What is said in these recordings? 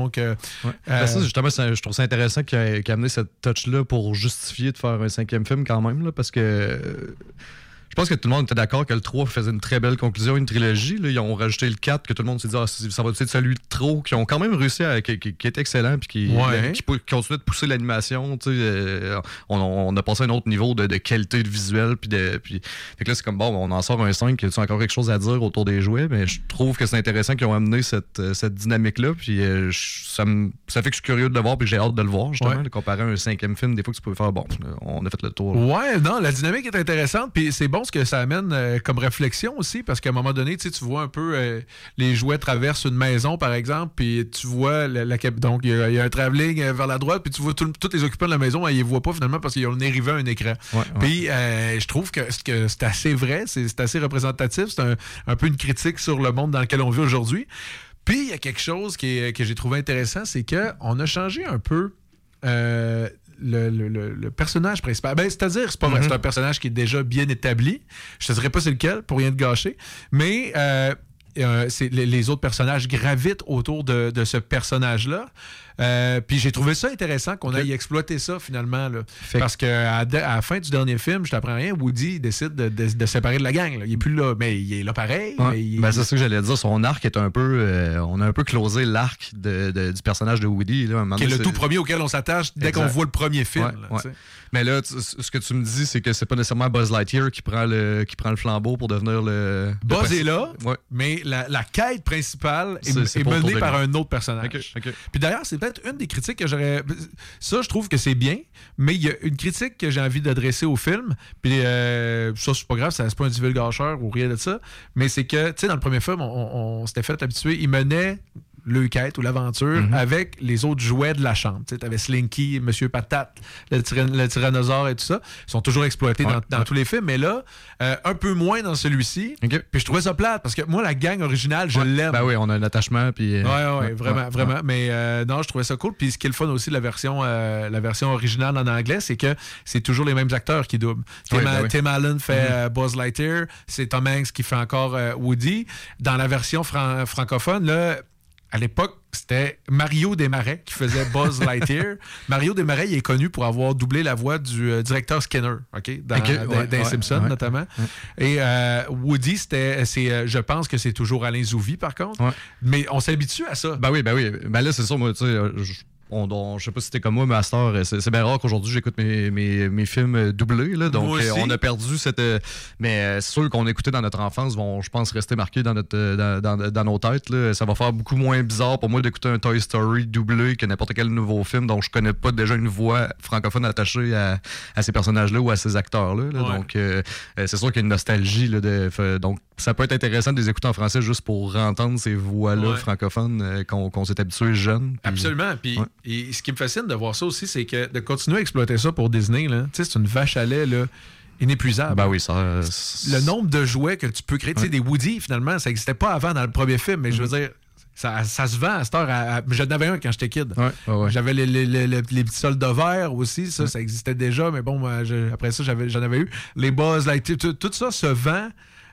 Donc, ça, justement, je trouve ça intéressant qu'il ait amené cette touch-là pour justifier de faire un 5e film quand même, là, parce que je pense que tout le monde était d'accord que le 3 faisait une très belle conclusion, une trilogie. Là. Ils ont rajouté le 4, que tout le monde s'est dit ça va être celui de trop, qui ont quand même réussi qui est excellent, puis qui continue de pousser l'animation. On a passé à un autre niveau de qualité de visuel. Puis fait que là, c'est comme bon, on en sort un 5, y a encore quelque chose à dire autour des jouets, mais je trouve que c'est intéressant qu'ils ont amené cette dynamique-là. Puis ça fait que je suis curieux de le voir, puis j'ai hâte de le voir, justement, de comparer à un 5e film. Des fois que tu peux faire, bon, on a fait le tour. Là. Ouais, non, la dynamique est intéressante, puis c'est bon ce que ça amène comme réflexion aussi, parce qu'à un moment donné, tu vois un peu les jouets traversent une maison, par exemple, puis tu vois donc il y a un travelling vers la droite, puis tu vois tous les occupants de la maison, ils ne voient pas finalement parce qu'ils ont arrivé à un écran. Puis je trouve que c'est assez vrai, c'est assez représentatif, c'est un peu une critique sur le monde dans lequel on vit aujourd'hui. Puis il y a quelque chose que j'ai trouvé intéressant, c'est qu'on a changé un peu le personnage principal. C'est-à-dire, c'est pas vrai, c'est un personnage qui est déjà bien établi. Je te dirais pas c'est lequel, pour rien te gâcher, mais les autres personnages gravitent autour de ce personnage-là. Puis j'ai trouvé ça intéressant qu'on aille exploiter ça finalement. Là. Parce qu'à la fin du dernier film, je t'apprends rien, Woody décide de séparer de la gang. Là. Il est plus là, mais il est là pareil. Ouais. C'est ça que j'allais dire. Son arc est un peu... on a un peu closé l'arc du personnage de Woody. Là, qui est le tout premier auquel on s'attache dès qu'on voit le premier film. Ouais. Mais là, ce que tu me dis, c'est que c'est pas nécessairement Buzz Lightyear qui prend le flambeau pour devenir le... Buzz est là, mais la quête principale est menée par un autre personnage. Okay. Puis d'ailleurs, c'est peut-être une des critiques que j'aurais... Ça, je trouve que c'est bien, mais il y a une critique que j'ai envie d'adresser au film, puis ça, c'est pas grave, c'est pas un divulgateur ou rien de ça, mais c'est que, tu sais, dans le premier film, on s'était fait habituer, il menait le quête ou l'aventure avec les autres jouets de la chambre. Tu avais Slinky, Monsieur Patate, le tyrannosaure et tout ça. Ils sont toujours exploités dans tous les films, mais là, un peu moins dans celui-ci. Okay. Puis je trouvais ça plate, parce que moi, la gang originale, je l'aime. Ben oui, on a un attachement. Puis, vraiment. Mais non, je trouvais ça cool. Puis ce qui est le fun aussi de la version originale en anglais, c'est que c'est toujours les mêmes acteurs qui doublent. Tim Allen fait Buzz Lightyear, c'est Tom Hanks qui fait encore Woody. Dans la version francophone, là, à l'époque, c'était Mario Desmarais qui faisait Buzz Lightyear. Mario Desmarais, il est connu pour avoir doublé la voix du directeur Skinner, dans Simpsons notamment. Et Woody, je pense que c'est toujours Alain Zouvi, par contre. Ouais. Mais on s'habitue à ça. Ben oui. Ben là, c'est ça, moi, tu sais... je sais pas si c'était comme moi, mais à cette heure, c'est bien rare qu'aujourd'hui j'écoute mes films doublés. Là, donc on a perdu cette. Mais c'est sûr qu'on écoutait dans notre enfance vont, je pense, rester marqués dans nos têtes. Là. Ça va faire beaucoup moins bizarre pour moi d'écouter un Toy Story doublé que n'importe quel nouveau film dont je connais pas déjà une voix francophone attachée à ces personnages-là ou à ces acteurs-là. Là. Ouais. Donc c'est sûr qu'il y a une nostalgie. Là, donc ça peut être intéressant de les écouter en français juste pour entendre ces voix-là francophones qu'on s'est habitué jeunes. Absolument. Puis et ce qui me fascine de voir ça aussi, c'est que de continuer à exploiter ça pour Disney, là, c'est une vache à lait là, inépuisable. Ben oui, ça... Le nombre de jouets que tu peux créer, tu sais, des Woody, finalement, ça n'existait pas avant dans le premier film, mais je veux dire... Ça se vend à cette heure. J'en avais un quand j'étais kid. Ouais. J'avais les petits soldats verts aussi. Ça existait déjà. Mais bon, après ça, j'en avais eu. Les Buzz Lightyear, tout ça se vend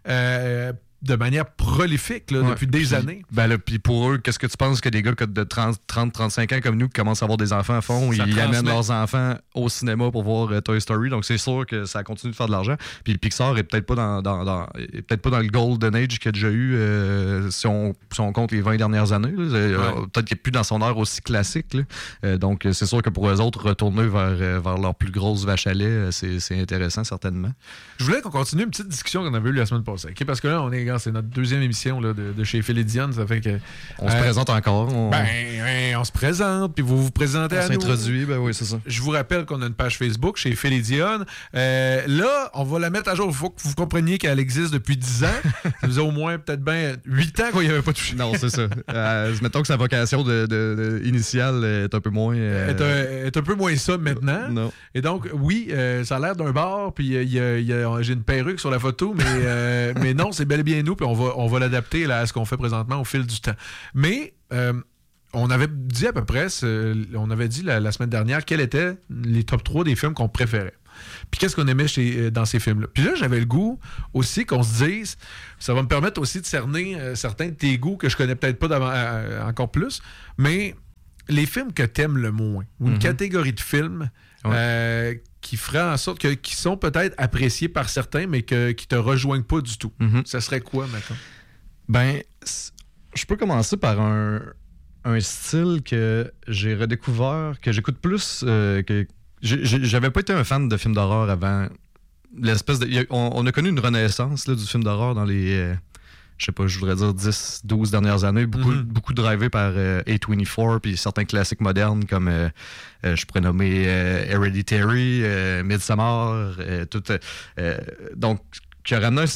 de manière prolifique là, depuis des années. Ben là, puis pour eux, qu'est-ce que tu penses que des gars de 30-35 ans comme nous qui commencent à avoir des enfants font? Ils amènent leurs enfants au cinéma pour voir Toy Story. Donc c'est sûr que ça continue de faire de l'argent. Puis le Pixar est peut-être pas dans le Golden Age qu'il y a déjà eu si on compte les 20 dernières années. Peut-être qu'il n'est plus dans son ère aussi classique. Là. Donc c'est sûr que pour eux autres, retourner vers leur plus grosse vache à lait, c'est intéressant certainement. Je voulais qu'on continue une petite discussion qu'on avait eue la semaine passée. Okay? Parce que là, c'est notre deuxième émission là, de chez Phil et Dion. Ça fait que on se présente encore. On se présente, puis vous vous présentez à nous. On s'introduit, ben oui, c'est ça. Je vous rappelle qu'on a une page Facebook chez Phil et Dion. Là, on va la mettre à jour. Il faut que vous compreniez qu'elle existe depuis 10 ans. Ça faisait au moins peut-être 8 ans qu'on n'y avait pas touché. Non, c'est ça. Mettons que sa vocation initiale est un peu moins... est un peu moins ça maintenant. Non. Et donc, oui, ça a l'air d'un bar, puis j'ai une perruque sur la photo, mais non, c'est bel et bien nous, puis on va l'adapter là, à ce qu'on fait présentement au fil du temps. Mais on avait dit à peu près, on avait dit la semaine dernière quels étaient les top 3 des films qu'on préférait. Puis qu'est-ce qu'on aimait dans ces films-là. Puis là, j'avais le goût aussi qu'on se dise, ça va me permettre aussi de cerner certains de tes goûts que je connais peut-être pas encore plus, mais les films que t'aimes le moins, ou une catégorie de films qui ferait en sorte qui sont peut-être appréciés par certains, mais qui te rejoignent pas du tout. Ça serait quoi, maintenant? Ben, je peux commencer par un style que j'ai redécouvert, que j'écoute plus. J'avais pas été un fan de films d'horreur avant. On a connu une renaissance là, du film d'horreur dans les... je sais pas, je voudrais dire 10-12 dernières années, beaucoup drivé par A24 puis certains classiques modernes comme je pourrais nommer Hereditary, Midsommar, donc qui a ramené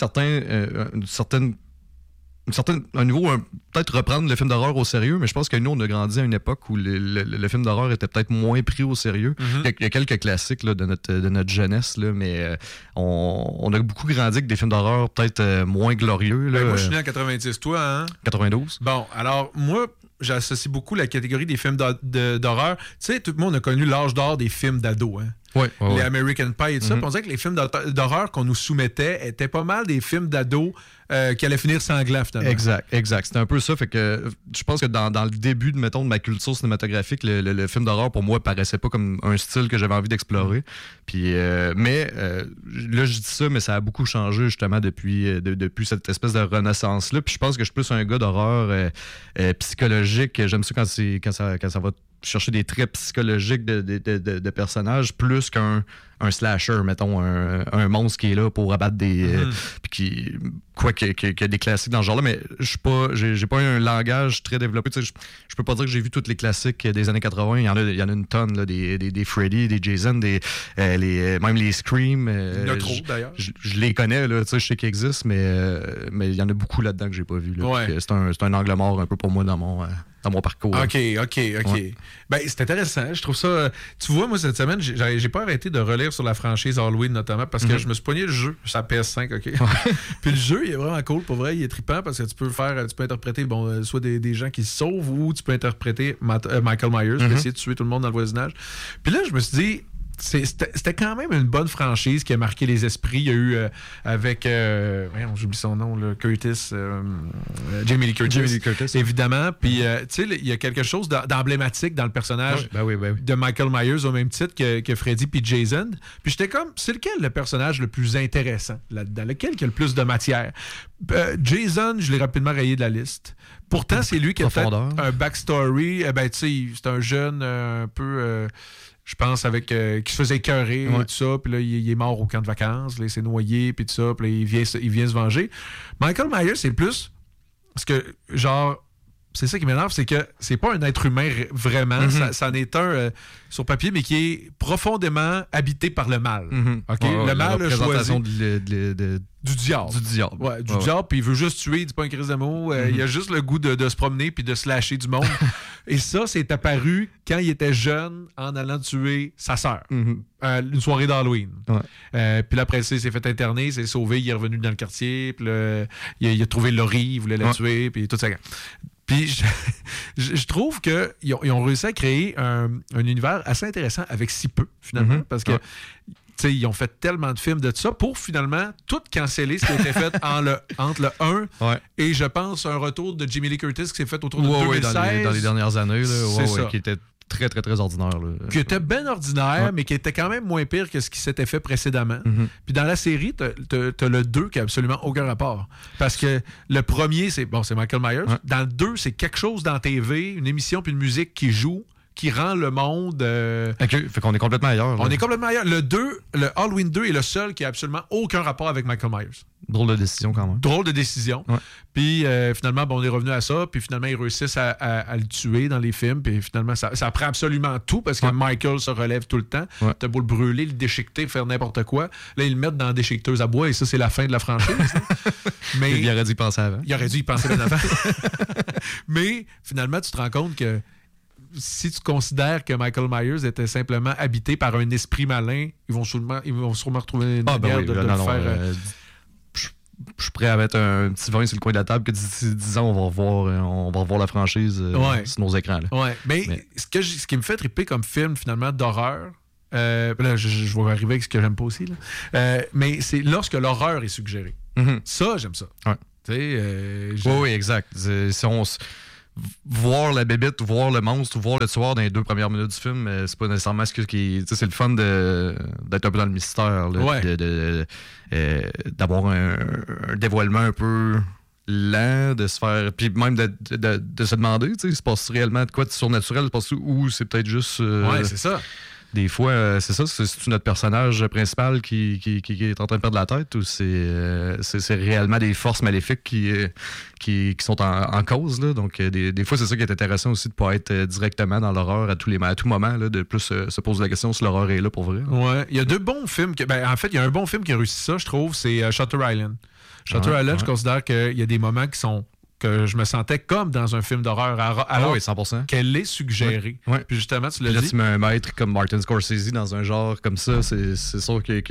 un niveau, peut-être reprendre le film d'horreur au sérieux, mais je pense que nous, on a grandi à une époque où le film d'horreur était peut-être moins pris au sérieux. Il y a quelques classiques là, de notre jeunesse, là, mais on a beaucoup grandi avec des films d'horreur peut-être moins glorieux. Là, moi, je suis né en 90, toi, hein? 92. Bon, alors, moi, j'associe beaucoup la catégorie des films d'horreur. Tu sais, tout le monde a connu l'âge d'or des films d'ados, hein? Les American Pie et tout ça. On dirait que les films d'horreur qu'on nous soumettait étaient pas mal des films d'ados qui allaient finir sanglant, finalement. Exact. C'était un peu ça. Fait que je pense que dans le début de ma culture cinématographique, le film d'horreur, pour moi, paraissait pas comme un style que j'avais envie d'explorer. Puis, mais là, je dis ça, mais ça a beaucoup changé, justement, depuis cette espèce de renaissance-là. Puis je pense que je suis plus un gars d'horreur psychologique. J'aime ça quand ça va chercher des traits psychologiques de personnages plus qu'un slasher, mettons, un monstre qui est là pour abattre des... puis qu'il y a des classiques dans ce genre-là, mais j'ai pas un langage très développé. Je peux pas dire que j'ai vu tous les classiques des années 80. Il y en a une tonne, là, des Freddy, des Jason, même les Scream. Il y en a trop, d'ailleurs. Je les connais, là, je sais qu'ils existent, mais il y en a beaucoup là-dedans que j'ai pas vu. Là, c'est un angle mort un peu pour moi dans mon parcours. OK. Ouais. Ben, c'est intéressant. Je trouve ça... Tu vois, moi, cette semaine, j'ai pas arrêté de relire sur la franchise Halloween, notamment, parce que je me suis pogné le jeu. C'est la PS5, OK? Puis le jeu, il est vraiment cool. Pour vrai, il est trippant parce que tu peux interpréter soit des gens qui se sauvent ou tu peux interpréter Michael Myers, pour essayer de tuer tout le monde dans le voisinage. Puis là, je me suis dit... C'était quand même une bonne franchise qui a marqué les esprits. Il y a eu avec... j'oublie son nom, là, Jamie Lee Curtis. Évidemment. Puis, tu sais, il y a quelque chose d'emblématique dans le personnage de Michael Myers au même titre que Freddy puis Jason. Puis j'étais comme, c'est lequel le personnage le plus intéressant là-dedans? Lequel qui a le plus de matière? Jason, je l'ai rapidement rayé de la liste. Pourtant, c'est lui qui a fait un backstory. Tu sais, c'est un jeune un peu... je pense qui se faisait écœurer et tout ça, puis là, il est mort au camp de vacances, là, il s'est noyé, puis tout ça, puis là, il vient se venger. Michael Myers, c'est plus... Parce que, genre, c'est ça qui m'énerve, c'est que c'est pas un être humain vraiment, ça en est un sur papier, mais qui est profondément habité par le mal. Okay? Le mal a choisi... Du diable. Du diable, puis il veut juste tuer, il dit pas un crise de mots. Il a juste le goût de se promener puis de slasher du monde. Et ça, c'est apparu quand il était jeune en allant tuer sa sœur. Une soirée d'Halloween. Puis là, après, il s'est fait interner, il s'est sauvé, il est revenu dans le quartier, puis là, il a trouvé Laurie, il voulait la tuer, puis tout ça. Puis je trouve qu'ils ont réussi à créer un univers assez intéressant avec si peu, finalement, parce que ils ont fait tellement de films de ça pour finalement tout canceller ce qui a été fait entre le 1 et je pense un retour de Jamie Lee Curtis qui s'est fait autour de 2016. Dans les dernières années, là, qui était très, très, très ordinaire. Là. Qui était bien ordinaire, mais qui était quand même moins pire que ce qui s'était fait précédemment. Puis dans la série, t'as le 2 qui a absolument aucun rapport. Parce que le premier, c'est Michael Myers. Dans le 2, c'est quelque chose dans la TV, une émission puis une musique qui joue, qui rend le monde... fait qu'on est complètement ailleurs. Là. On est complètement ailleurs. Le Halloween 2 est le seul qui a absolument aucun rapport avec Michael Myers. Drôle de décision quand même. Drôle de décision. Puis finalement, on est revenu à ça. Puis finalement, ils réussissent à le tuer dans les films. Puis finalement, ça prend absolument tout parce que Michael se relève tout le temps. T'as beau le brûler, le déchiqueter, faire n'importe quoi. Là, ils le mettent dans la déchiqueteuse à bois et ça, c'est la fin de la franchise. Mais il aurait dû y penser avant. Il aurait dû y penser bien avant. Mais finalement, tu te rends compte que si tu considères que Michael Myers était simplement habité par un esprit malin, ils vont sûrement retrouver une manière de le faire... Je suis prêt à mettre un petit vin sur le coin de la table que d'ici 10 ans, on va revoir la franchise sur nos écrans. Là. Mais ce qui me fait triper comme film, finalement, d'horreur, là, je vais arriver avec ce que j'aime pas aussi, là. Mais c'est lorsque l'horreur est suggérée. Ça, j'aime ça. Oui, exact. voir la bébête, voir le monstre, voir le tueur dans les 2 premières minutes du film, c'est pas nécessairement ce qui... C'est le fun d'être un peu dans le mystère, là, d'avoir un dévoilement un peu lent, de se faire... Puis même de se demander, il se passe réellement de quoi de surnaturel, ou c'est peut-être juste... ouais, c'est ça. Des fois, c'est ça, c'est notre personnage principal qui est en train de perdre la tête, ou c'est réellement des forces maléfiques qui sont en cause, là. Donc, des fois, c'est ça qui est intéressant aussi, de ne pas être directement dans l'horreur à tout moment, là, de plus se poser la question si l'horreur est là pour vrai. Ouais, il y a 2 bons films. En fait, il y a un bon film qui a réussi ça, je trouve, c'est Shutter Island. Shutter Island, je considère qu'il y a des moments que je me sentais comme dans un film d'horreur alors 100%. qu'elle est suggérée. Ouais. Puis justement, tu l'as dit. Là, tu mets un maître comme Martin Scorsese dans un genre comme ça, c'est sûr que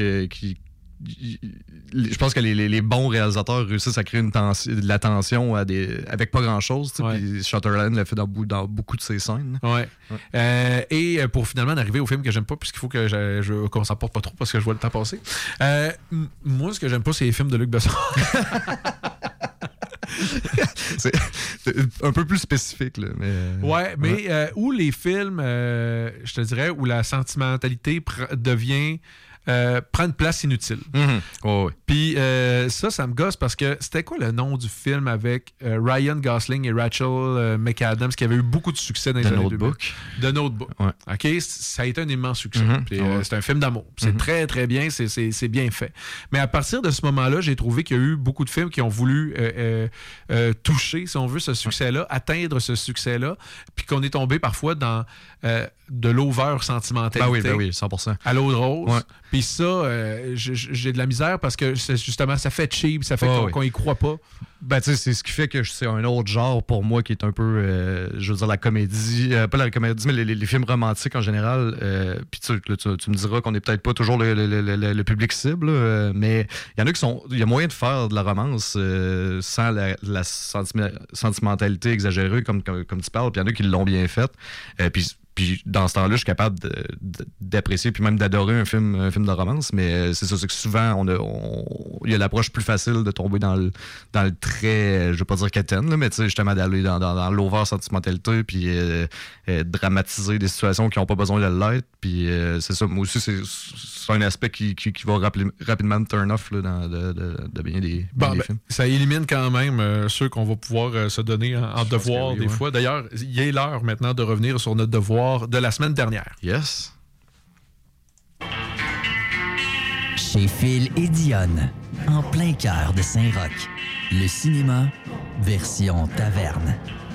je pense que les bons réalisateurs réussissent à créer de la tension avec pas grand-chose. Puis Shutter Island l'a fait dans beaucoup de ses scènes. Ouais. Et pour finalement arriver au film que j'aime pas, puisqu'il faut que qu'on s'en porte pas trop parce que je vois le temps passer. Moi, ce que j'aime pas, c'est les films de Luc Besson. C'est un peu plus spécifique, là, mais... où les films, je te dirais, où la sentimentalité prend une place inutile. Puis ça me gosse parce que c'était quoi le nom du film avec Ryan Gosling et Rachel McAdams qui avait eu beaucoup de succès dans les années 2000? The Notebook. Ouais. OK? Ça a été un immense succès. Puis, c'est un film d'amour. C'est très, très bien. C'est bien fait. Mais à partir de ce moment-là, j'ai trouvé qu'il y a eu beaucoup de films qui ont voulu toucher, si on veut, ce succès-là, atteindre ce succès-là, puis qu'on est tombé parfois dans de l'over-sentimentalité. Ben oui, 100%. À l'eau de rose. Ouais. Puis ça, j'ai de la misère parce que justement, ça fait cheap, ça fait qu'on y croit pas. Ben, tu sais, c'est ce qui fait que c'est un autre genre pour moi qui est un peu, je veux dire, la comédie, pas la comédie, mais les films romantiques en général. Puis tu me diras qu'on n'est peut-être pas toujours le public cible, mais il y en a il y a moyen de faire de la romance sans la sentimentalité exagérée comme tu parles, puis il y en a qui l'ont bien fait. Puis dans ce temps-là, je suis capable d'apprécier puis même d'adorer un film de romance, mais c'est ça, c'est que souvent, il y a l'approche plus facile de tomber dans le très, je veux pas dire quétaine, là, mais tu sais, justement d'aller dans l'over-sentimentalité puis dramatiser des situations qui n'ont pas besoin de l'être. Puis c'est ça, moi aussi, c'est un aspect qui va rapidement me turn off là, de bien des films. Ça élimine quand même ceux qu'on va pouvoir se donner en devoir des fois. D'ailleurs, il est l'heure maintenant de revenir sur notre devoir de la semaine dernière. Yes. Chez Phil et Dionne, en plein cœur de Saint-Roch, le cinéma version taverne.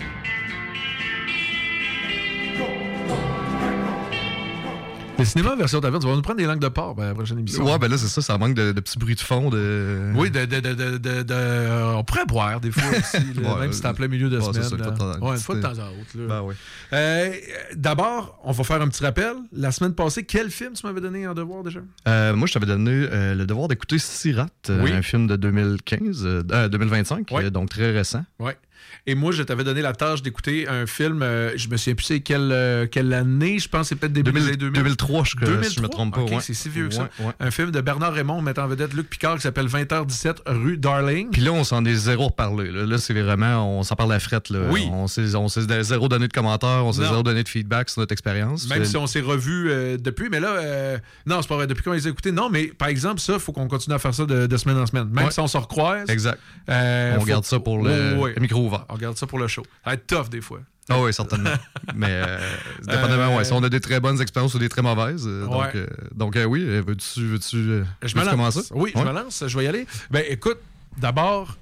Le cinéma version taverne, tu vas nous prendre des langues de porc la prochaine émission. Ouais, ben là, c'est ça manque de petits bruits de fond. Oui, on pourrait boire des fois aussi, même si c'est en plein milieu de semaine. Une fois de temps à autre. Là. Ben oui. D'abord, on va faire un petit rappel. La semaine passée, quel film tu m'avais donné en devoir déjà? Moi, je t'avais donné le devoir d'écouter Sirat, un film de 2025, donc très récent. Oui. Et moi, je t'avais donné la tâche d'écouter un film, je me souviens plus c'est quelle année, je pense que c'est peut-être début des années 2000. 2003, si je me trompe pas. Okay, c'est si vieux que ça. Ouais. Un film de Bernard Raymond mettant en vedette Luc Picard qui s'appelle 20h17 rue Darling. Puis là, on s'en est zéro reparlé. Là, c'est vraiment, on s'en parle à frette. Là. Oui. On s'est zéro donné de commentaires, on s'est zéro donné de feedback sur notre expérience. Même si on s'est revus depuis, mais là, non, c'est pas vrai, depuis qu'on les a écoutés, non, mais par exemple, ça, il faut qu'on continue à faire ça de semaine en semaine. Même si on se recroise. Exact. On garde ça pour le micro ouvert. On garde ça pour le show. Ça va être tough des fois. Ah oui, certainement. Mais dépendamment, si on a des très bonnes expériences ou des très mauvaises. Donc oui, veux-tu commencer? Oui, je me lance, je vais y aller. Ben écoute, d'abord,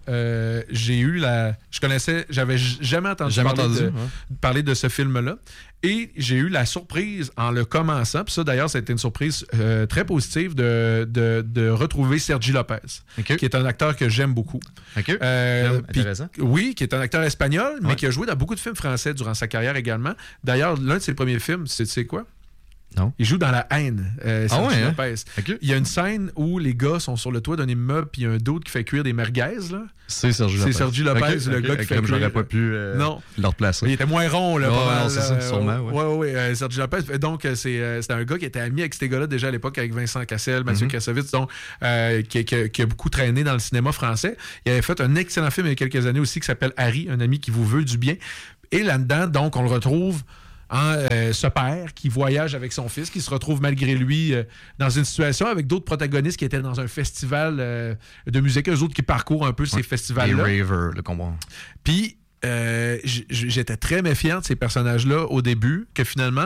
j'avais jamais entendu parler de ce film-là. Et j'ai eu la surprise en le commençant, puis ça d'ailleurs, ça a été une surprise très positive de retrouver Sergi Lopez, qui est un acteur que j'aime beaucoup. Intéressant. Oui, qui est un acteur espagnol, mais qui a joué dans beaucoup de films français durant sa carrière également. D'ailleurs, l'un de ses premiers films, c'est quoi? Non. Il joue dans La Haine, Sergi Lopez. Okay. Il y a une scène où les gars sont sur le toit d'un immeuble puis il y a un d'autre qui fait cuire des merguez. Là. C'est Sergi Lopez, le gars qui fait comme cuire. J'aurais pas pu le replacer. Il était moins rond, là, pas mal. C'est ça, sûrement. Oui, Sergi Lopez. Donc, c'est un gars qui était ami avec ces gars-là déjà à l'époque, avec Vincent Cassel, Mathieu Kassovitz, donc, qui a beaucoup traîné dans le cinéma français. Il avait fait un excellent film il y a quelques années aussi qui s'appelle Harry, un ami qui vous veut du bien. Et là-dedans, donc, on le retrouve ce père qui voyage avec son fils, qui se retrouve malgré lui dans une situation avec d'autres protagonistes qui étaient dans un festival de musique, eux autres qui parcourent un peu ces festivals-là. Les ravers, le combat. Puis, j'étais très méfiant de ces personnages-là au début, que finalement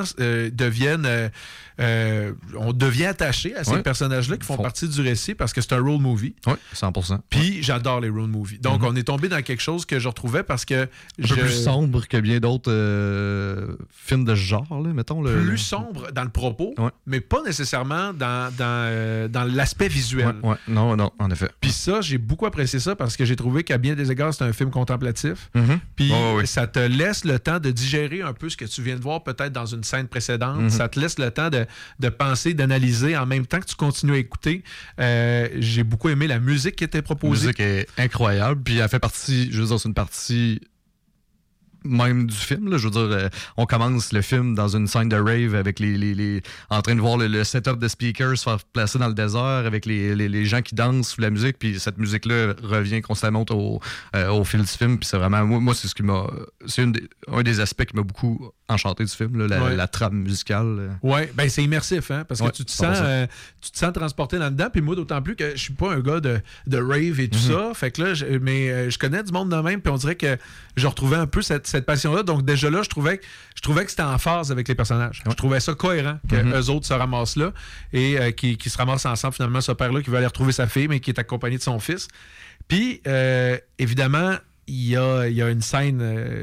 on devient attaché à ces personnages-là qui font partie du récit parce que c'est un road movie. Oui, 100%. Puis j'adore les road movies. Donc on est tombé dans quelque chose que je retrouvais parce que... Un peu plus sombre que bien d'autres films de ce genre, là, mettons. Plus sombre dans le propos, mais pas nécessairement dans l'aspect visuel. Non, en effet. Puis ça, j'ai beaucoup apprécié ça parce que j'ai trouvé qu'à bien des égards, c'est un film contemplatif. Puis ça te laisse le temps de digérer un peu ce que tu viens de voir peut-être dans une scène précédente. Ça te laisse le temps de penser, d'analyser en même temps que tu continues à écouter. J'ai beaucoup aimé la musique qui était proposée. La musique est incroyable. Puis elle fait partie, je veux dire, c'est une partie même du film. Là. Je veux dire, on commence le film dans une scène de rave avec en train de voir le setup de speakers se faire placer dans le désert avec les gens qui dansent sous la musique. Puis cette musique-là revient constamment au fil du film. Puis c'est vraiment, moi c'est ce qui m'a... C'est un des aspects qui m'a beaucoup enchanté du film, là, la trame musicale. Oui, ben c'est immersif, hein, parce que tu te sens transporté là-dedans. Puis moi, d'autant plus que je suis pas un gars de rave et tout ça. Fait que là, je connais du monde de même, puis on dirait que je retrouvais un peu cette passion-là. Donc déjà là, je trouvais que c'était en phase avec les personnages. Je trouvais ça cohérent que eux autres se ramassent là et qui se ramassent ensemble, finalement, ce père-là qui veut aller retrouver sa fille, mais qui est accompagné de son fils. Puis, évidemment, il y a une scène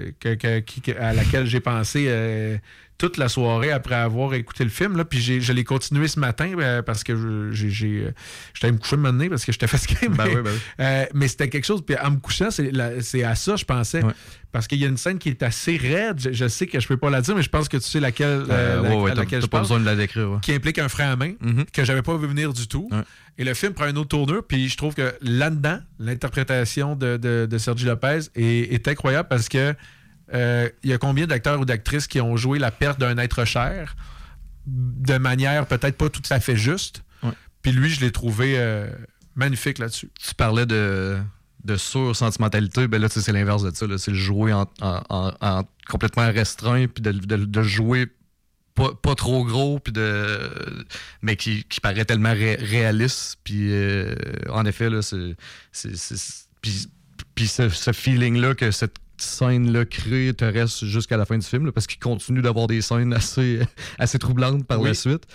à laquelle j'ai pensé toute la soirée après avoir écouté le film. Là, puis je l'ai continué ce matin parce que j'étais allé me coucher un moment donné parce que j'étais fatigué. Mais c'était quelque chose. Puis en me couchant, c'est à ça je pensais. Ouais. Parce qu'il y a une scène qui est assez raide. Je sais que je peux pas la dire, mais je pense que tu sais laquelle je pas besoin de la décrire. Ouais. Qui implique un frein à main que j'avais pas vu venir du tout. Ouais. Et le film prend une autre tournure. Puis je trouve que là-dedans, l'interprétation de Sergi Lopez est incroyable parce que il y a combien d'acteurs ou d'actrices qui ont joué la perte d'un être cher de manière peut-être pas tout à fait juste. Ouais. Puis lui, je l'ai trouvé magnifique là-dessus. Tu parlais de sur-sentimentalité, ben là, c'est l'inverse de ça. Là. C'est le jouer en complètement restreint, puis de jouer pas trop gros, puis mais qui paraît tellement réaliste. Puis en effet, là, puis ce feeling-là que cette scène-là crée te reste jusqu'à la fin du film, là, parce qu'il continue d'avoir des scènes assez troublantes par la suite.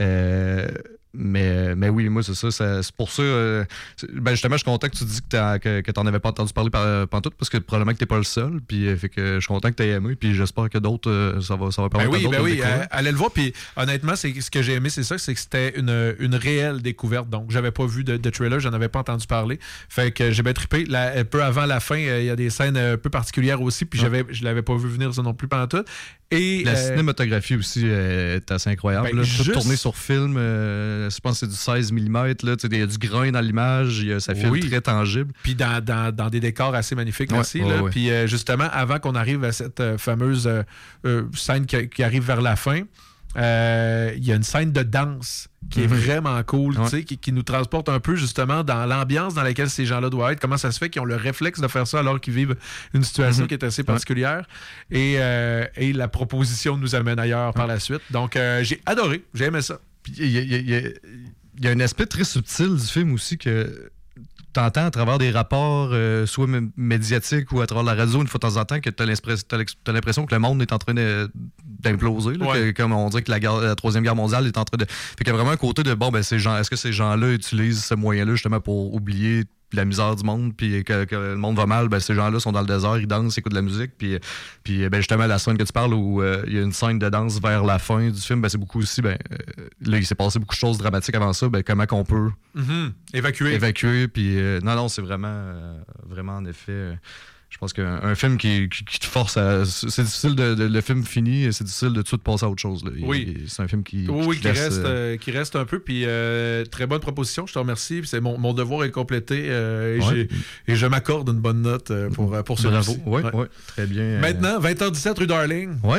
Mais oui, moi, c'est ça. C'est pour ça. Justement, je suis content que tu dis que t'en avais pas entendu parler pantoute, parce que probablement que t'es pas le seul. Puis, fait que je suis content que t'aies aimé. Puis, j'espère que d'autres, ça va permettre à d'autres. Oui, allez le voir. Puis, honnêtement, ce que j'ai aimé, c'est ça, c'est que c'était une réelle découverte. Donc, j'avais pas vu de trailer, j'en avais pas entendu parler. Fait que j'ai bien trippé. Un peu avant la fin, il y a des scènes un peu particulières aussi. Puis, je l'avais pas vu venir ça non plus pantoute. Et la cinématographie aussi est assez incroyable. Tout tourné sur film. Je pense que c'est du 16 mm. Il y a du grain dans l'image. Ça fait très tangible. Puis dans des décors assez magnifiques aussi. Puis justement, avant qu'on arrive à cette fameuse scène qui arrive vers la fin, il y a une scène de danse qui est vraiment cool, qui nous transporte un peu justement dans l'ambiance dans laquelle ces gens-là doivent être. Comment ça se fait qu'ils ont le réflexe de faire ça alors qu'ils vivent une situation qui est assez particulière. Et la proposition nous amène ailleurs par la suite. Donc, j'ai adoré. J'ai aimé ça. Il y a un aspect très subtil du film aussi que t'entends à travers des rapports soit médiatiques ou à travers la radio une fois de temps en temps que t'as l'impression que le monde est en train d'imploser. Comme on dirait que la Troisième Guerre mondiale est en train de... Fait qu'il y a vraiment un côté de, est-ce que ces gens-là utilisent ce moyen-là justement pour oublier la misère du monde, puis que le monde va mal, ces gens-là sont dans le désert, ils dansent, ils écoutent de la musique, puis justement la scène que tu parles où il y a une scène de danse vers la fin du film, c'est beaucoup aussi, là il s'est passé beaucoup de choses dramatiques avant ça, comment qu'on peut évacuer, puis non, c'est vraiment en effet... Je pense qu'un film qui te force à... C'est difficile le film fini, et c'est difficile de tout de passer à autre chose. Là. C'est un film qui reste un peu. Puis très bonne proposition, je te remercie. C'est mon devoir est complété. Et je m'accorde une bonne note pour ce Bravo. Oui, très bien. Maintenant, 20h17 rue Darling. Oui.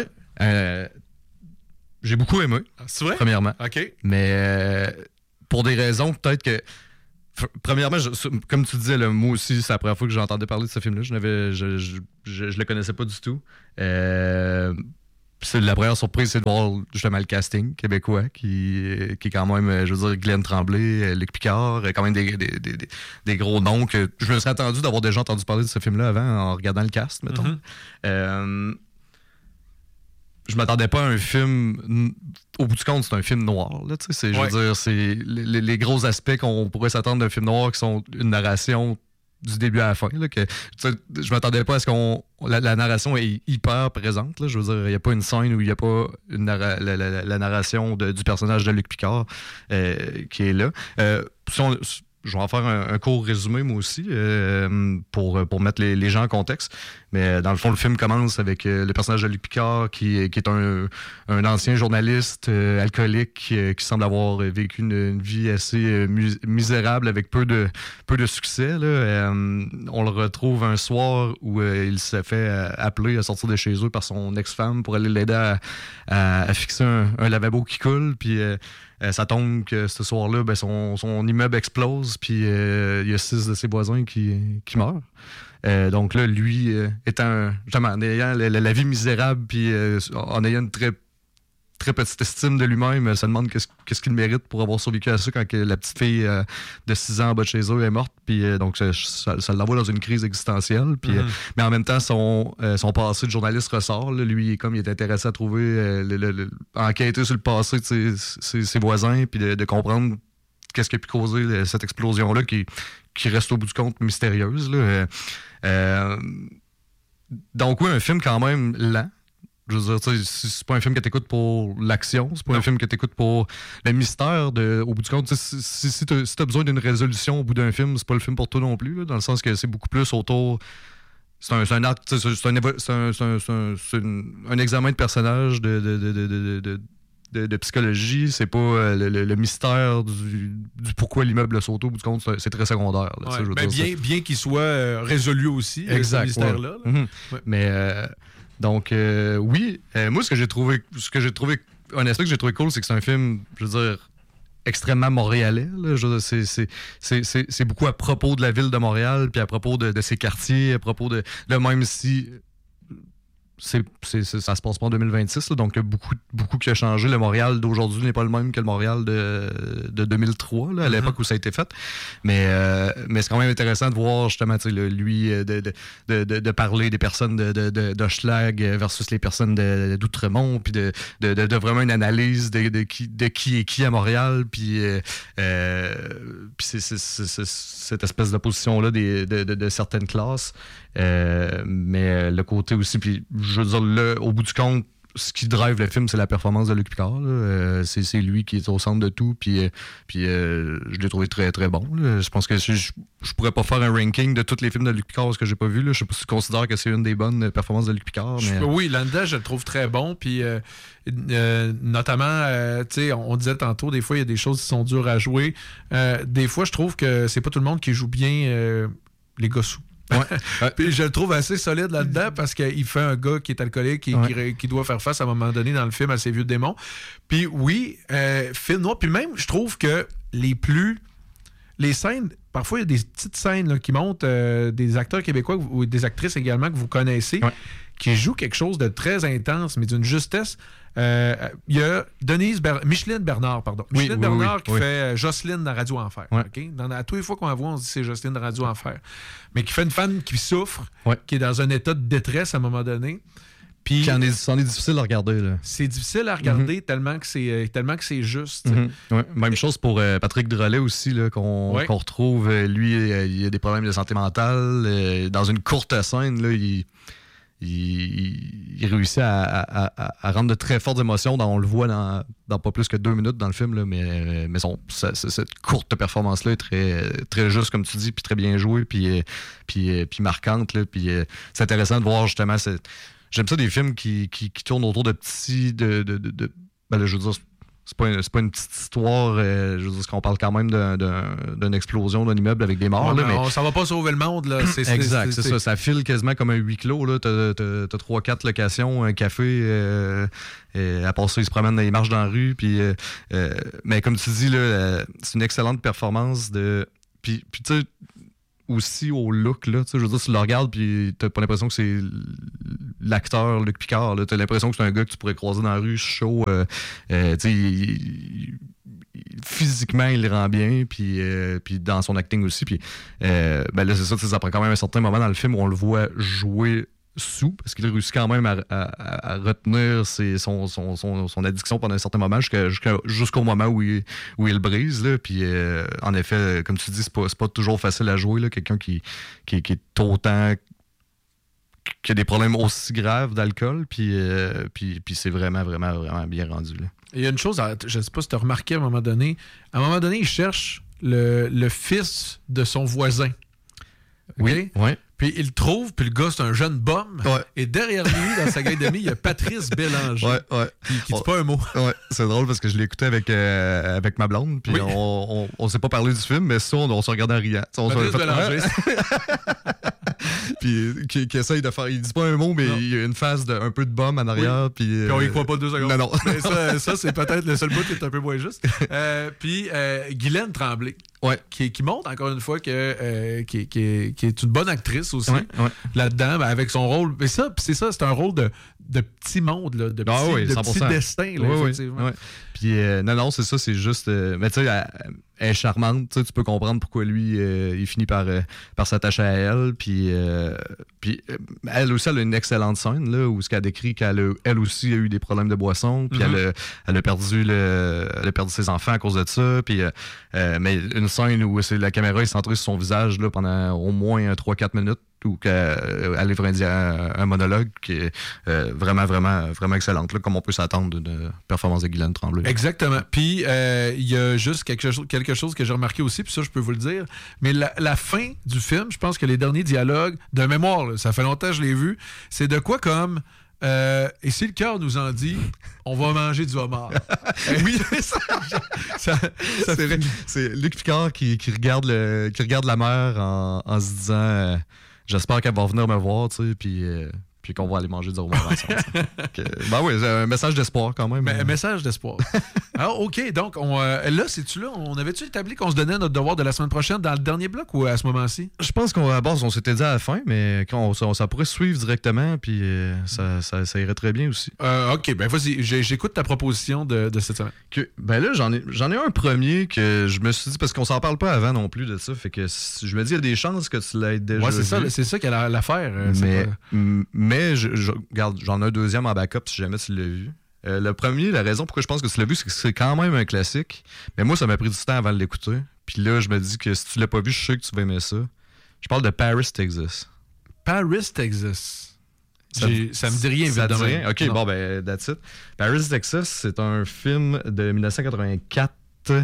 J'ai beaucoup aimé. C'est vrai? Premièrement. OK. Mais pour des raisons peut-être que Premièrement, comme tu disais, moi aussi, c'est la première fois que j'entendais parler de ce film-là. Je le connaissais pas du tout. La première surprise, c'est de voir justement le casting québécois qui est quand même, je veux dire, Glenn Tremblay, Luc Picard, quand même des gros noms que je me serais attendu d'avoir déjà entendu parler de ce film-là avant en regardant le cast, mettons. Je m'attendais pas à un film. Au bout du compte, c'est un film noir. Là, je veux dire, c'est les gros aspects qu'on pourrait s'attendre d'un film noir qui sont une narration du début à la fin. Là, je m'attendais pas à ce qu'on. La narration est hyper présente. Là, je veux dire, il n'y a pas une scène où il n'y a pas la narration du personnage de Luc Picard qui est là. Je vais en faire un court résumé, moi aussi, pour mettre les gens en contexte. Mais dans le fond, le film commence avec le personnage de Luc Picard, qui est un ancien journaliste alcoolique qui semble avoir vécu une vie assez misérable avec peu de succès. Là. On le retrouve un soir où il se fait appeler à sortir de chez eux par son ex-femme pour aller l'aider à fixer un lavabo qui coule. Puis ça tombe que ce soir-là, son immeuble explose, puis il y a 6 de ses voisins qui meurent. Donc là, lui, en ayant la vie misérable, puis en ayant une très, très petite estime de lui-même, se demande qu'est-ce qu'il mérite pour avoir survécu à ça quand la petite fille de 6 ans en bas de chez eux est morte. Puis donc ça l'envoie dans une crise existentielle. Puis, mais en même temps, son passé de journaliste ressort. Là, lui, il est intéressé à trouver, enquêter sur le passé de ses voisins, puis de comprendre qu'est-ce qui a pu causer cette explosion-là qui reste au bout du compte mystérieuse. Là. Donc oui, un film quand même lent. Je veux dire, c'est pas un film que t'écoutes pour l'action, c'est pas un film que t'écoutes pour le mystère. Au bout du compte, si t'as besoin d'une résolution au bout d'un film, c'est pas le film pour toi non plus, là, dans le sens que c'est beaucoup plus autour. C'est un acte, c'est un examen de personnage de psychologie, c'est pas le mystère du pourquoi l'immeuble saute au bout du compte, c'est très secondaire. Là, bien qu'il soit résolu aussi, exact, ce mystère-là. Ouais. Ouais. Mais donc oui, moi ce que j'ai trouvé un aspect que j'ai trouvé cool, c'est que c'est un film, je veux dire, extrêmement montréalais. Là. Je veux dire, c'est beaucoup à propos de la ville de Montréal, puis à propos de ses quartiers, à propos de même si ça se passe pas en 2026, là, donc il y a beaucoup qui a changé. Le Montréal d'aujourd'hui n'est pas le même que le Montréal de 2003, là, à l'époque où ça a été fait. Mais c'est quand même intéressant de voir justement lui de parler des personnes d'Hochelag versus les personnes d'Outremont, puis de vraiment une analyse de qui est qui à Montréal, puis c'est cette espèce d'opposition-là de certaines classes. Mais le côté aussi, puis je veux dire, au bout du compte, ce qui drive le film, c'est la performance de Luc Picard. C'est lui qui est au centre de tout, puis je l'ai trouvé très, très bon. Là. Je pense que je pourrais pas faire un ranking de tous les films de Luc Picard, ce que j'ai pas vu. Là. Je sais pas si tu considères que c'est une des bonnes performances de Luc Picard. Mais... Oui, là-dedans, je le trouve très bon, puis notamment, on disait tantôt, des fois, il y a des choses qui sont dures à jouer. Des fois, je trouve que c'est pas tout le monde qui joue bien les gars sous. Ouais. Puis je le trouve assez solide là-dedans parce qu'il fait un gars qui est alcoolique et qui doit faire face à un moment donné dans le film à ses vieux démons. Puis oui, film noir. Puis même, je trouve que les scènes, parfois il y a des petites scènes là, qui montent des acteurs québécois ou des actrices également que vous connaissez qui jouent quelque chose de très intense, mais d'une justesse. Il y a Micheline Bernard, qui fait Jocelyne dans Radio Enfer. Ouais. Okay? À tous les fois qu'on la voit, on se dit c'est Jocelyne dans Radio Enfer. Mais qui fait une femme qui souffre, qui est dans un état de détresse à un moment donné. Puis c'en est difficile à regarder. Là. C'est difficile à regarder tellement que c'est juste. Ouais. Même chose pour Patrick Drolet aussi, là, qu'on retrouve. Lui, il a des problèmes de santé mentale. Dans une courte scène, là, il réussit à rendre de très fortes émotions. On le voit dans pas plus que 2 minutes dans le film, là, mais cette courte performance-là est très, très juste, comme tu dis, puis très bien jouée, puis marquante. Là, puis c'est intéressant de voir justement... J'aime ça des films qui tournent autour de petits... Ben là, je veux dire... C'est pas une petite histoire. Je veux dire, parce qu'on parle quand même d'une explosion d'un immeuble avec des morts. Là, mais... Ça va pas sauver le monde. Là. Exact, c'est ça. Ça file quasiment comme un huis clos. T'as 3-4 locations, un café. À part ça, ils se promènent dans les marches dans la rue. Puis, mais comme tu dis, là, c'est une excellente performance de Puis tu sais, aussi au look, là, je veux dire, tu le regardes, puis t'as pas l'impression que c'est l'acteur Luc Picard, là. T'as l'impression que c'est un gars que tu pourrais croiser dans la rue, chaud. Tu sais, physiquement, il le rend bien, puis dans son acting aussi. Puis ben là, c'est ça prend quand même un certain moment dans le film où on le voit jouer sous, parce qu'il réussit quand même à retenir son addiction pendant un certain moment jusqu'au moment où il le brise. Là. Puis en effet, comme tu dis, c'est pas toujours facile à jouer. Là. Quelqu'un qui est autant... qui a des problèmes aussi graves d'alcool, puis c'est vraiment, vraiment, vraiment bien rendu. Là. Il y a une chose, je ne sais pas si tu as remarqué à un moment donné, il cherche le fils de son voisin. Okay? Oui. Puis il le trouve, puis le gars, c'est un jeune bum. Ouais. Et derrière lui, dans sa gang d'amis, il y a Patrice Bélanger. Ouais. Qui dit pas un mot. Ouais, c'est drôle parce que je l'ai écouté avec ma blonde, puis on s'est pas parlé du film, mais ça, on se regarde en riant. Patrice Bélanger. Puis qui essaye de faire. Il dit pas un mot, mais il y a une phase un peu de bum en arrière. Oui. Puis on y croit pas 2 secondes. Non. Mais ça, c'est peut-être le seul bout qui est un peu moins juste. Puis Guylaine Tremblay. Ouais. Qui montre encore une fois qui est une bonne actrice aussi là-dedans, avec son rôle. Mais ça, c'est un rôle de petit monde, là, de petit destin, là, effectivement. Ouais. Puis non, c'est ça, c'est juste. Mais tu sais, elle est charmante, tu peux comprendre pourquoi lui, il finit par s'attacher à elle. Puis elle aussi, elle a une excellente scène là, où ce qu'elle décrit qu'elle aussi a eu des problèmes de boisson, puis elle a perdu ses enfants à cause de ça. Puis mais une scène où la caméra est centrée sur son visage là, pendant au moins 3-4 minutes, ou qu'elle livre un monologue qui est vraiment, vraiment, vraiment excellente, là, comme on peut s'attendre d'une performance de Guylaine Tremblay. Exactement. Puis, il y a juste quelque chose que j'ai remarqué aussi, puis ça, je peux vous le dire, mais la fin du film, je pense que les derniers dialogues, de mémoire, là, ça fait longtemps que je l'ai vu, c'est de quoi comme... et si le cœur nous en dit, on va manger du homard. Oui, ça c'est vrai. C'est Luc Picard qui regarde la mer en se disant... J'espère qu'elle va venir me voir, tu sais, puis qu'on va aller manger du homard ensemble. Ben oui, c'est un message d'espoir quand même. Un message d'espoir. Alors, OK, donc, là, c'est-tu là? On avait-tu établi qu'on se donnait notre devoir de la semaine prochaine dans le dernier bloc ou à ce moment-ci? Je pense qu'à la base, on s'était dit à la fin, mais ça pourrait suivre directement, puis ça irait très bien aussi. OK, ben vas-y, j'écoute ta proposition de cette semaine. Ben là, j'en ai un premier que je me suis dit, parce qu'on s'en parle pas avant non plus de ça, fait que je me dis, il y a des chances que tu l'aies déjà vu. C'est ça qu'elle a l'affaire. Mais regarde, j'en ai un deuxième en backup si jamais tu l'as vu. Le premier, la raison pourquoi je pense que tu l'as vu, c'est que c'est quand même un classique. Mais moi, ça m'a pris du temps avant de l'écouter. Puis là, je me dis que si tu l'as pas vu, je sais que tu vas aimer ça. Je parle de Paris, Texas. Paris, Texas. Ça me dit rien, ça te dit rien? OK, bon, ben, that's it. Paris, Texas, c'est un film de 1984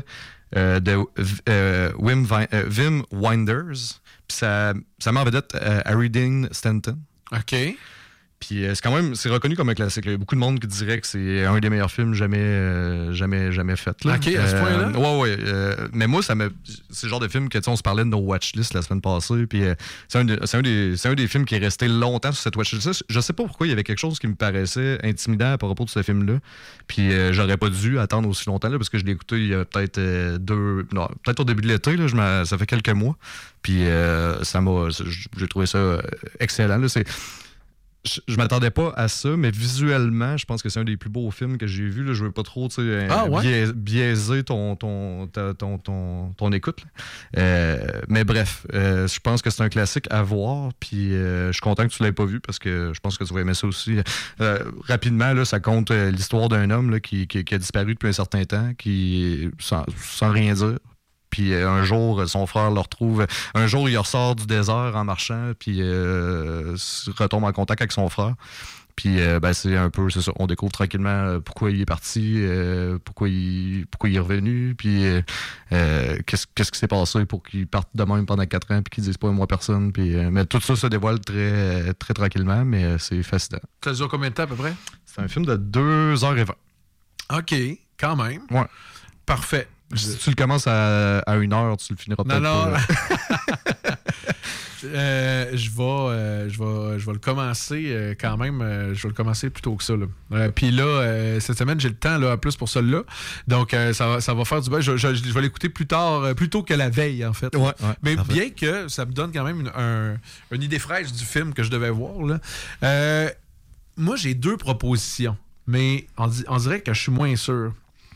de Wim Wenders. Puis ça met en vedette Harry Dean Stanton. OK. Puis c'est reconnu comme un classique. Il y a beaucoup de monde qui dirait que c'est un des meilleurs films jamais fait. Là. OK, à ce point-là? Ouais. Mais moi, c'est le genre de film que on se parlait de nos watchlists la semaine passée. Puis c'est un des films qui est resté longtemps sur cette watchlist. Je sais pas pourquoi il y avait quelque chose qui me paraissait intimidant par rapport à ce film-là. Puis j'aurais pas dû attendre aussi longtemps là, parce que je l'ai écouté il y a peut-être peut-être au début de l'été. Là, ça fait quelques mois. Puis j'ai trouvé ça excellent. Là, je m'attendais pas à ça, mais visuellement, je pense que c'est un des plus beaux films que j'ai vu. Là. Je veux pas trop biaiser ton écoute. Mais bref, je pense que c'est un classique à voir. Puis je suis content que tu l'aies pas vu parce que je pense que tu vas aimer ça aussi. Rapidement, là, ça compte l'histoire d'un homme là, qui a disparu depuis un certain temps, qui sans rien dire. Puis un jour, son frère le retrouve. Un jour, il ressort du désert en marchant, puis retombe en contact avec son frère. Puis c'est un peu, c'est ça. On découvre tranquillement pourquoi il est parti, pourquoi il est revenu, puis qu'est-ce qui s'est passé pour qu'il parte de même pendant 4 ans, puis qu'il dise pas un mot à personne. Puis, mais tout ça se dévoile très, très tranquillement, mais c'est fascinant. Ça dure combien de temps à peu près? C'est un film de 2h20. OK, quand même. Ouais. Parfait. Si tu le commences à 1h, tu le finiras peut-être pas. Je vais le commencer quand même. Je vais le commencer plus tôt que ça. Puis là, cette semaine, j'ai le temps là, plus pour celui-là. Donc, ça va faire du bien. Je vais l'écouter plus tôt que la veille, en fait. Ouais, mais parfait. bien que ça me donne quand même une idée fraîche du film que je devais voir. Là. Moi, j'ai 2 propositions, mais on dirait que je suis moins sûr.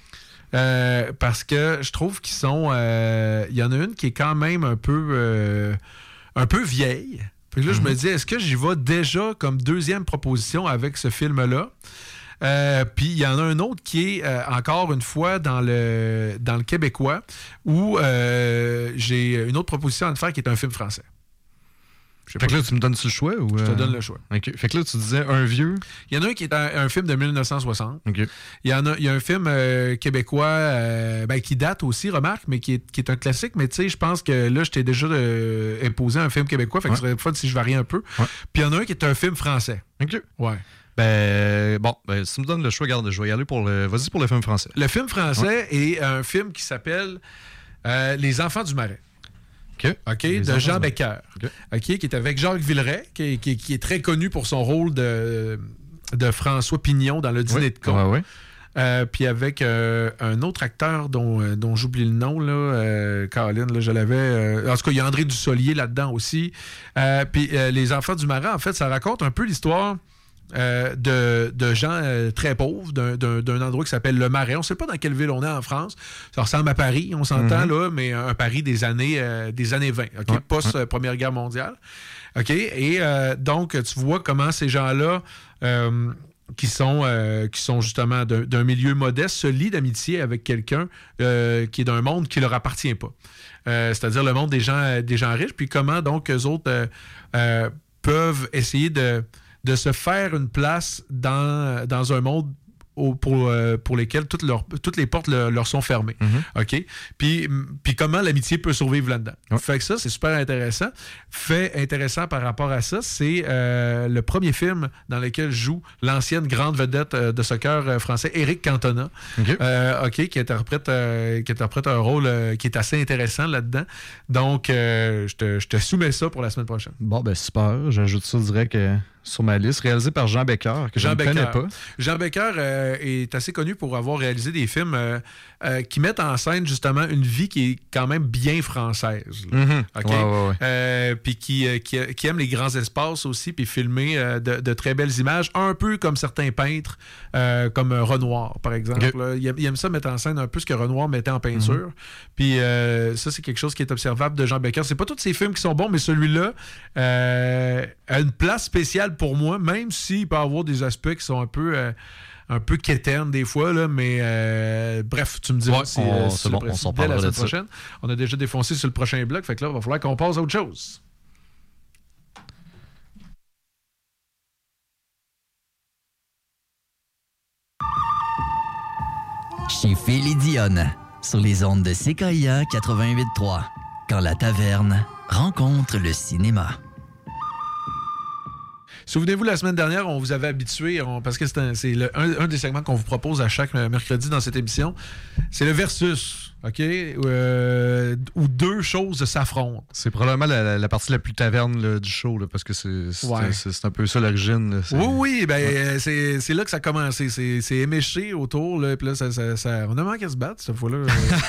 Parce que je trouve qu'ils sont... Il y en a une qui est quand même un peu vieille. Puis là, je me dis, est-ce que j'y vais déjà comme 2e proposition avec ce film-là? Puis il y en a un autre qui est, encore une fois, dans le québécois, où j'ai une autre proposition à te faire qui est un film français. Fait que là, tu me donnes-tu le choix? Ou Je te donne le choix. OK. Fait que là, tu disais un vieux. Il y en a un qui est un film de 1960. OK. Il y a un film québécois qui date aussi, remarque, mais qui est un classique. Mais tu sais, je pense que là, je t'ai déjà imposé un film québécois. Fait que ce serait fun si je varie un peu. Ouais. Puis il y en a un qui est un film français. OK. Ouais. Si tu me donnes le choix, regarde, je vais y aller Vas-y pour le film français. Le film français est un film qui s'appelle Les Enfants du Marais. OK, de Jean Becker. OK, qui est avec Jacques Villeray, qui est très connu pour son rôle de François Pignon dans Le Dîner de con. Puis avec un autre acteur dont j'oublie le nom, là, Caroline, là, je l'avais. En tout cas, il y a André Dussolier là-dedans aussi. Puis Les Enfants du Marais, en fait, ça raconte un peu l'histoire de gens très pauvres d'un endroit qui s'appelle Le Marais. On ne sait pas dans quelle ville on est en France. Ça ressemble à Paris, on s'entend, là, mais un Paris des années 20, okay? Post-Première Guerre mondiale. OK? Et donc, tu vois comment ces gens-là qui sont justement d'un milieu modeste se lient d'amitié avec quelqu'un qui est d'un monde qui ne leur appartient pas. C'est-à-dire le monde des gens riches. Puis comment, donc, eux autres peuvent essayer de se faire une place dans un monde pour lesquels toutes les portes leur sont fermées. OK? Puis comment l'amitié peut survivre là-dedans. Fait que ça, c'est super intéressant. Fait intéressant par rapport à ça, c'est le premier film dans lequel joue l'ancienne grande vedette de soccer français, Éric Cantona. Qui interprète un rôle qui est assez intéressant là-dedans. Donc, je te soumets ça pour la semaine prochaine. Bon, ben super. J'ajoute ça direct sur ma liste, réalisé par Jean Becker, que je ne connais pas. Jean Becker est assez connu pour avoir réalisé des films qui mettent en scène justement une vie qui est quand même bien française. Puis qui aime les grands espaces aussi, puis filmer de très belles images, un peu comme certains peintres, comme Renoir, par exemple. Il aime ça mettre en scène un peu ce que Renoir mettait en peinture. Puis ça, c'est quelque chose qui est observable de Jean Becker. C'est pas tous ses films qui sont bons, mais celui-là a une place spéciale pour moi, même s'il peut avoir des aspects qui sont un peu quétaines des fois, là, mais bref, tu me diras si c'est bon, on s'en parlera la semaine prochaine. On a déjà défoncé sur le prochain bloc, fait que là, il va falloir qu'on passe à autre chose. Chez Phil et Dionne, sur les ondes de CKIA 88.3, quand la taverne rencontre le cinéma. Souvenez-vous, la semaine dernière, on vous avait habitué, parce que c'est un des segments qu'on vous propose à chaque mercredi dans cette émission, c'est le versus, OK? Où 2 choses s'affrontent. C'est probablement la partie la plus taverne là, du show, là, parce que c'est un peu ça l'origine. Là, oui, c'est là que ça a commencé. C'est éméché autour, là, puis là, on a manqué à se battre cette fois-là.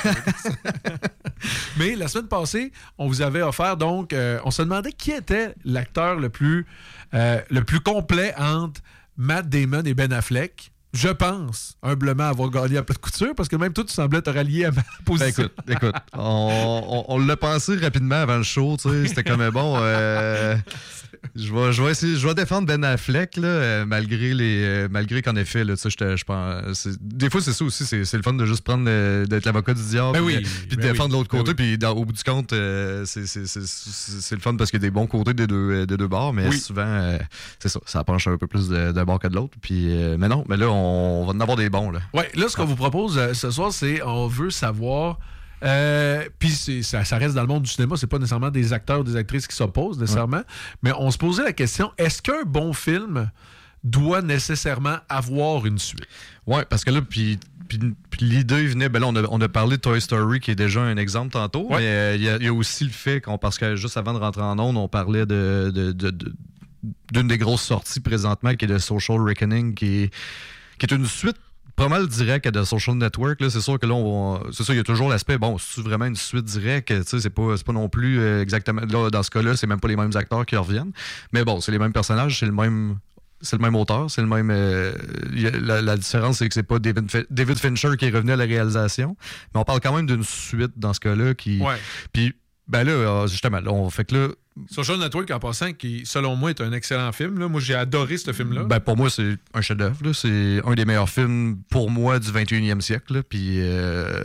Mais la semaine passée, on vous avait offert, donc, on se demandait qui était l'acteur le plus complet entre Matt Damon et Ben Affleck. Je pense, humblement, avoir gagné un peu de couture, parce que même toi, tu semblais te rallier à ma position. Écoute, on l'a pensé rapidement avant le show, tu sais, c'était comme bon... Je vais défendre Ben Affleck, là, malgré qu'en effet, là, je pense. Des fois, c'est ça aussi, c'est le fun de juste prendre d'être l'avocat du diable, puis de défendre l'autre côté, puis au bout du compte, c'est le fun parce qu'il y a des bons côtés des deux bords, mais souvent, c'est ça penche un peu plus d'un bord que de l'autre. Puis, mais non, mais là, on va en avoir des bons. Oui, là, ce qu'on vous propose ce soir, c'est on veut savoir. Puis ça reste dans le monde du cinéma, c'est pas nécessairement des acteurs ou des actrices qui s'opposent nécessairement, mais on se posait la question, est-ce qu'un bon film doit nécessairement avoir une suite? Oui, parce que là, puis puis l'idée venait, ben là, on a parlé de Toy Story, qui est déjà un exemple tantôt, mais il y a aussi le fait parce que juste avant de rentrer en ondes, on parlait d'une des grosses sorties présentement, qui est The Social Reckoning, qui est une suite pas mal direct à The Social Network. Là. C'est sûr que là, c'est ça, il y a toujours l'aspect, bon, c'est vraiment une suite directe, c'est pas non plus exactement, là, dans ce cas-là, c'est même pas les mêmes acteurs qui reviennent, mais bon, c'est les mêmes personnages, c'est le même auteur, c'est le même... la différence, c'est que c'est pas David Fincher qui est revenu à la réalisation, mais on parle quand même d'une suite dans ce cas-là qui... Ouais. Puis, ben là, justement, là, on fait que là... Social Network, en passant, qui, selon moi, est un excellent film. Là. Moi, j'ai adoré ce film-là. Ben, pour moi, c'est un chef-d'œuvre. Là. C'est un des meilleurs films, pour moi, du 21e siècle. Là. Puis, je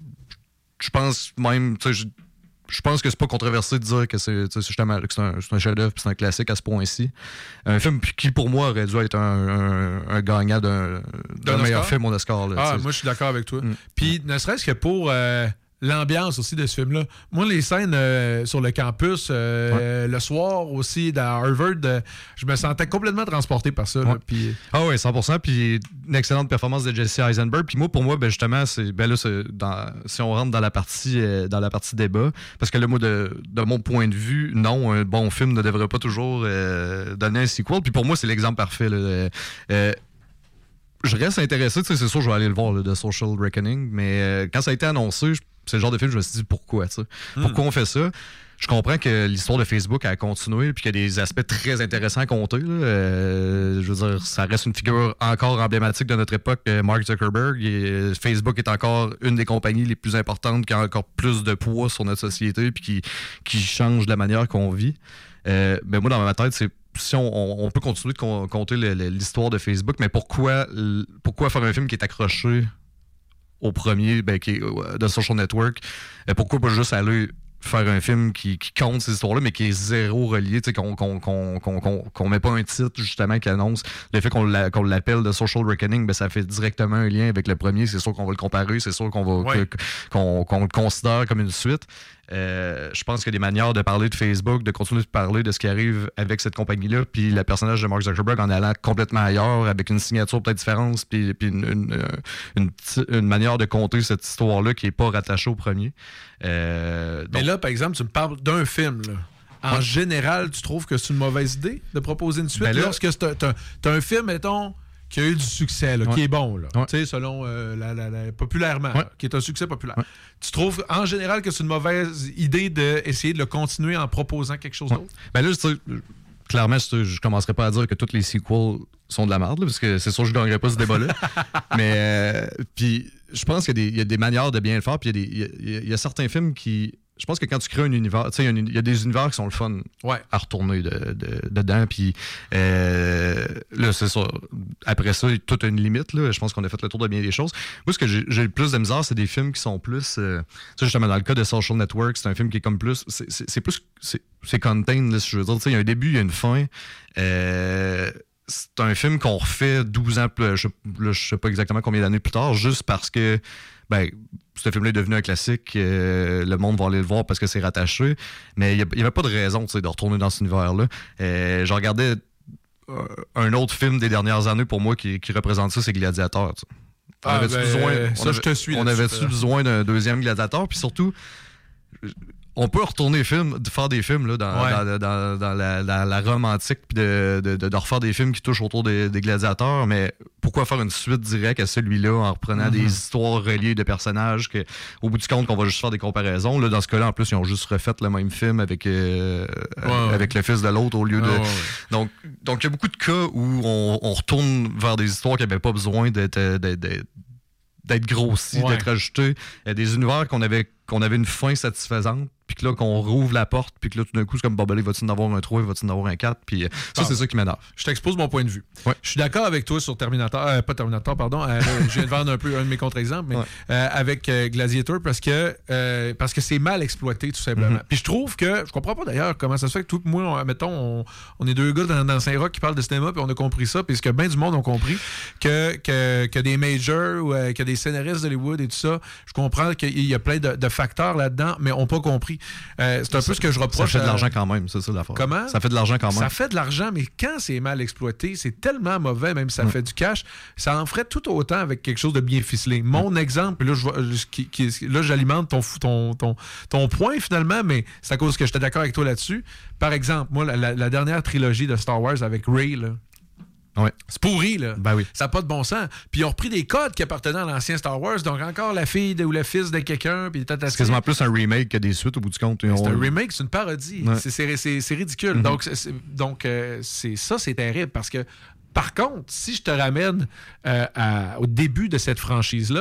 pense même... Je pense que c'est pas controversé de dire que c'est justement que c'est un chef-d'œuvre, c'est un classique à ce point-ci. Un film qui, pour moi, aurait dû être un gagnant d'un meilleur film au Oscar. Là, moi, je suis d'accord avec toi. Puis, ne serait-ce que pour l'ambiance aussi de ce film-là. Moi, les scènes sur le campus, le soir aussi, dans Harvard, je me sentais complètement transporté par ça. Ouais. Là, puis... Ah oui, 100%. Puis une excellente performance de Jesse Eisenberg. Puis moi, pour moi, ben justement, si on rentre dans la partie débat, parce que là, moi, de mon point de vue, non, un bon film ne devrait pas toujours donner un sequel. Puis pour moi, c'est l'exemple parfait. Là, je reste intéressé, c'est sûr, je vais aller le voir, The Social Reckoning, mais quand ça a été annoncé, c'est le genre de film, je me suis dit pourquoi, pourquoi on fait ça? Je comprends que l'histoire de Facebook a continué puis qu'il y a des aspects très intéressants à compter. Là. Je veux dire, ça reste une figure encore emblématique de notre époque, Mark Zuckerberg. Et Facebook est encore une des compagnies les plus importantes qui a encore plus de poids sur notre société puis qui change la manière qu'on vit. Mais moi, dans ma tête, c'est si on peut continuer de compter l'histoire de Facebook, mais pourquoi faire un film qui est accroché au premier, qui est de Social Network? Pourquoi pas juste aller faire un film qui compte ces histoires-là, mais qui est zéro relié, qu'on met pas un titre justement qui annonce le fait qu'on l'appelle The Social Reckoning, ben ça fait directement un lien avec le premier. C'est sûr qu'on va le comparer, c'est sûr qu'on va qu'on le considère comme une suite. Je pense qu'il y a des manières de parler de Facebook, de continuer de parler de ce qui arrive avec cette compagnie-là, puis le personnage de Mark Zuckerberg en allant complètement ailleurs, avec une signature peut-être différente, puis une manière de compter cette histoire-là qui n'est pas rattachée au premier. Mais là, par exemple, tu me parles d'un film, là. En général, tu trouves que c'est une mauvaise idée de proposer une suite? Lorsque t'as un film, mettons, qui a eu du succès, là, qui est bon, là, selon populairement, qui est un succès populaire. Ouais. Tu trouves en général que c'est une mauvaise idée d'essayer de le continuer en proposant quelque chose d'autre? Ben là, clairement, je commencerai pas à dire que tous les sequels sont de la merde, là, parce que c'est sûr que je ne gagnerai pas ce débat-là. Mais puis je pense qu'il y a des manières de bien le faire, puis il y a certains films qui... Je pense que quand tu crées un univers, tu sais, il y a des univers qui sont le fun à retourner dedans. Puis là, c'est ça. Après ça, tout a une limite. Là. Je pense qu'on a fait le tour de bien des choses. Moi, ce que j'ai le plus de misère, c'est des films qui sont plus... justement, dans le cas de Social Network, c'est un film qui est comme plus... C'est plus... C'est contained, là, si je veux dire. Tu sais, il y a un début, il y a une fin. C'est un film qu'on refait 12 ans plus... Je sais pas exactement combien d'années plus tard, juste parce que... ce film-là est devenu un classique, le monde va aller le voir parce que c'est rattaché, mais il n'y avait pas de raison de retourner dans cet univers-là. Je regardais un autre film des dernières années pour moi qui représente ça, c'est Gladiator. On avait-tu besoin d'un deuxième Gladiator? Puis surtout, on peut retourner faire des films là, dans la Rome antique, puis de refaire des films qui touchent autour des gladiateurs, mais pourquoi faire une suite directe à celui-là en reprenant des histoires reliées de personnages au bout du compte qu'on va juste faire des comparaisons? Là, dans ce cas-là, en plus, ils ont juste refait le même film avec le fils de l'autre au lieu de... Donc, il y a beaucoup de cas où on retourne vers des histoires qui n'avaient pas besoin d'être grossis, d'être ajoutés. Des univers qu'on avait une fin satisfaisante, puis que là, qu'on rouvre la porte, puis que là, tout d'un coup, c'est comme, va-t-il en avoir un 3, va-il en avoir un 4, puis c'est ça qui m'énerve. Je t'expose mon point de vue. Ouais. Je suis d'accord avec toi sur Terminator, pas Terminator, pardon, je viens de vendre un peu un de mes contre-exemples, mais avec Gladiator, parce que c'est mal exploité, tout simplement. Puis je trouve que, je comprends pas d'ailleurs comment ça se fait que tout, moi, mettons, on est deux gars dans Saint-Roch qui parlent de cinéma, puis on a compris ça, puis que bien du monde ont compris que des majors ou que des scénaristes d'Hollywood et tout ça, je comprends qu'il y a plein de facteurs là-dedans, mais n'ont pas compris. c'est un peu ce que je reproche. Ça fait de l'argent quand même, c'est ça l'affaire. Comment? Ça fait de l'argent quand même. Ça fait de l'argent, mais quand c'est mal exploité, c'est tellement mauvais, même si ça fait du cash, ça en ferait tout autant avec quelque chose de bien ficelé. Mon exemple, là, là j'alimente ton point finalement, mais c'est à cause que j'étais d'accord avec toi là-dessus. Par exemple, moi, la dernière trilogie de Star Wars avec Rey, là, c'est pourri, là. Ben oui. Ça n'a pas de bon sens. Puis ils ont repris des codes qui appartenaient à l'ancien Star Wars, donc encore la fille ou le fils de quelqu'un. Puis c'est quasiment plus un remake que des suites au bout du compte. C'est un remake, c'est une parodie. Ouais. C'est ridicule. Donc, c'est terrible parce que, par contre, si je te ramène au début de cette franchise-là,